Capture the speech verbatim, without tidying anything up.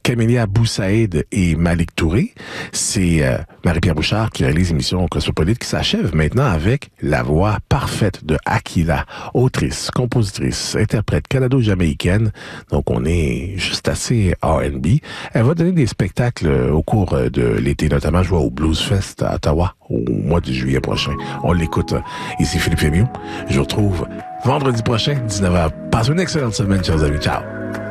Camélia Boussaïd et Malik Touré. C'est euh, Marie-Pierre Bouchard qui réalise l'émission Cosmopolite qui s'achève maintenant avec la voix parfaite de Akila, autrice, compositrice, interprète canado-jamaïcaine. Donc on est juste assez R and B. Elle va donner des spectacles au cours de l'été, notamment je vois au Blues Fest à Ottawa au mois de juillet prochain. On l'écoute. Ici Philippe Fémieux. Je vous retrouve vendredi prochain, dix-neuf heures. Passez une excellente semaine, chers amis. Ciao!